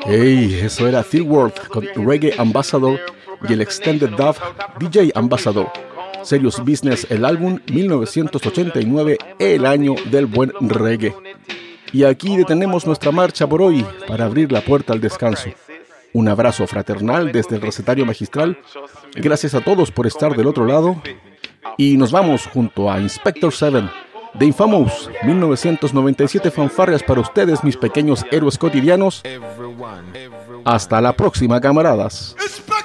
Hey, eso era Phil Worth con Reggae Ambassador y el Extended Dub DJ Ambassador. Serious Business, el álbum 1989, el año del buen reggae. Y aquí detenemos nuestra marcha por hoy para abrir la puerta al descanso. Un abrazo fraternal desde el recetario magistral. Gracias a todos por estar del otro lado. Y nos vamos junto a Inspector 7, The Infamous, 1997 fanfarrias para ustedes, mis pequeños héroes cotidianos. Hasta la próxima, camaradas.